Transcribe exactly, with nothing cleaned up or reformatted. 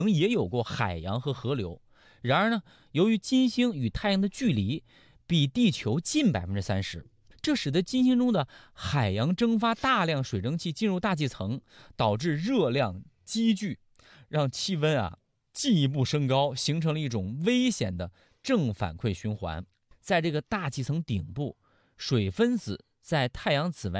也有过海洋和河流。然而呢，由于金星与太阳的距离比地球近百分之三十，这使得金星中的海洋蒸发大量水蒸气进入大气层，导致热量积聚，让气温啊进一步升高，形成了一种危险的正反馈循环。在这个大气层顶部，水分子在太阳紫外